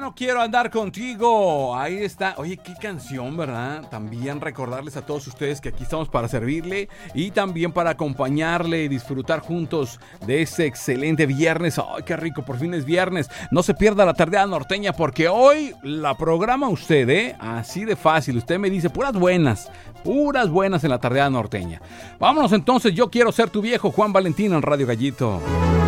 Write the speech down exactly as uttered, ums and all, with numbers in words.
no quiero andar contigo. Ahí está. Oye, qué canción, ¿verdad? También recordarles a todos ustedes que aquí estamos para servirle y también para acompañarle y disfrutar juntos de este excelente viernes. Ay, qué rico, por fin es viernes. No se pierda la tardeada norteña porque hoy la programa usted, ¿eh? Así de fácil. Usted me dice puras buenas, puras buenas en la tardeada norteña. Vámonos entonces. Yo quiero ser tu viejo, Juan Valentino en Radio Gallito.